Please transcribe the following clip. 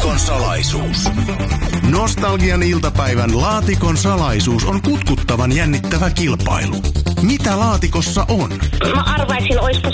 Laatikon salaisuus. Nostalgian iltapäivän Laatikon salaisuus on kutkuttavan jännittävä kilpailu. Mitä laatikossa on? Mä arvaisin, olisiko